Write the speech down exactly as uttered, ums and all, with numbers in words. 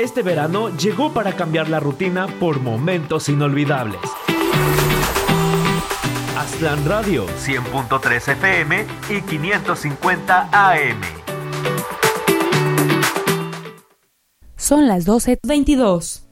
Este verano llegó para cambiar la rutina por momentos inolvidables. Aztlán Radio, cien punto tres F M y quinientos cincuenta A M. Son las doce veintidós.